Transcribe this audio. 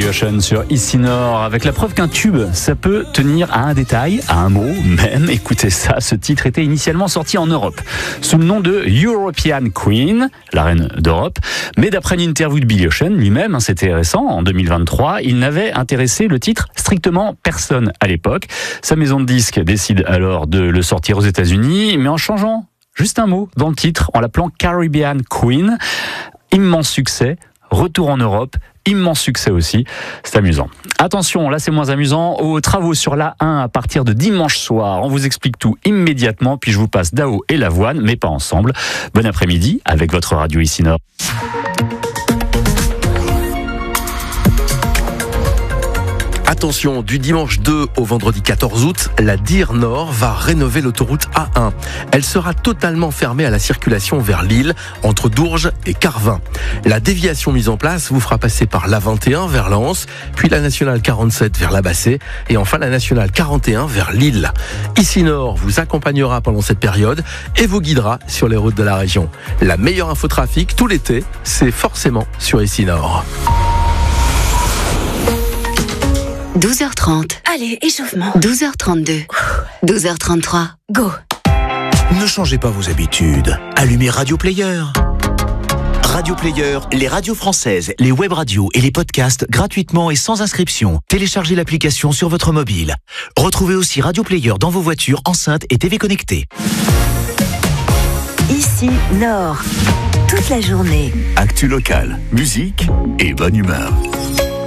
Billy Ocean sur Ici Nord, avec la preuve qu'un tube, ça peut tenir à un détail, à un mot même. Écoutez ça, ce titre était initialement sorti en Europe, sous le nom de European Queen, la reine d'Europe. Mais d'après une interview de Billy Ocean lui-même, c'était récent, en 2023, il n'avait intéressé le titre strictement personne à l'époque. Sa maison de disques décide alors de le sortir aux États-Unis, mais en changeant juste un mot dans le titre, en l'appelant Caribbean Queen. Immense succès, retour en Europe, immense succès aussi, c'est amusant. Attention, là c'est moins amusant, aux travaux sur l'A1 à partir de dimanche soir, on vous explique tout immédiatement, puis je vous passe Dao et Lavoine, mais pas ensemble. Bon après-midi avec votre radio Ici Nord. Attention, du dimanche 2 au vendredi 14 août, la DIR Nord va rénover l'autoroute A1. Elle sera totalement fermée à la circulation vers Lille, entre Dourges et Carvin. La déviation mise en place vous fera passer par l'A21 vers Lens, puis la nationale 47 vers La Bassée, et enfin la nationale 41 vers Lille. Ici Nord vous accompagnera pendant cette période et vous guidera sur les routes de la région. La meilleure infotrafic tout l'été, c'est forcément sur Ici Nord. 12h30. Allez, échauffement. 12h32. 12h33. Go. Ne changez pas vos habitudes. Allumez Radio Player. Radio Player, les radios françaises, les web radios et les podcasts gratuitement et sans inscription. Téléchargez l'application sur votre mobile. Retrouvez aussi Radio Player dans vos voitures, enceintes et TV connectées. Ici Nord. Toute la journée. Actu local, musique et bonne humeur.